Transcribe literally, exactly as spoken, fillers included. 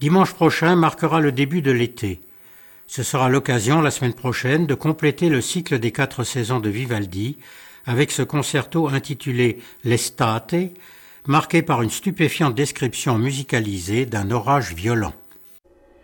Dimanche prochain marquera le début de l'été. Ce sera l'occasion, la semaine prochaine, de compléter le cycle des quatre saisons de Vivaldi avec ce concerto intitulé L'Estate, marqué par une stupéfiante description musicalisée d'un orage violent.